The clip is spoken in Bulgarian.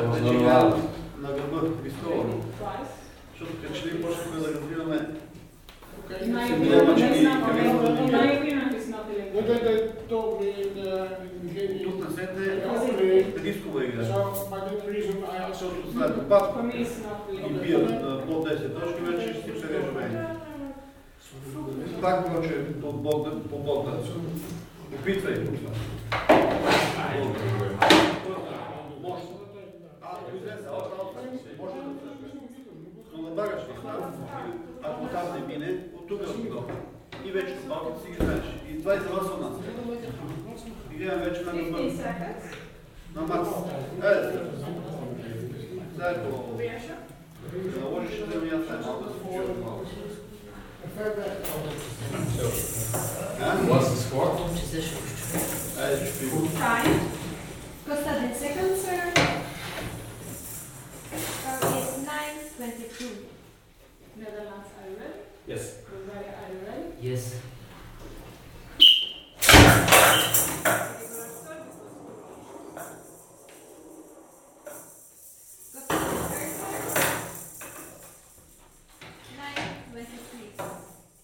на гърба, изтровано. Защото като че ли почнахме да разбираме тук на сетне рискова игра. Защото след допад и бият под 10 точки, вече ще си прережа мене. Пак проче по бота. Опитвай. Но набагаш ли става, ако там не мине, от тук да го. И вече палките си ги знаеш. И това е за вас от нас. И гледам вече на гърба. На макс. Ето. Заедно. Наложиш да ми аз знаеш. Малко да се почувам малко. What's the score? Time. Costa 10 seconds, sir. Is 9:22. Netherlands, are you ready? Yes.